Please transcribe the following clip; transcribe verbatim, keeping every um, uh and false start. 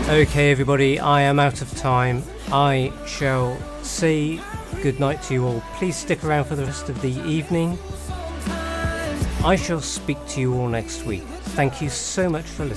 Okay, everybody, I am out of time. I shall say good night to you all. Please stick around for the rest of the evening. I shall speak to you all next week. Thank you so much for listening.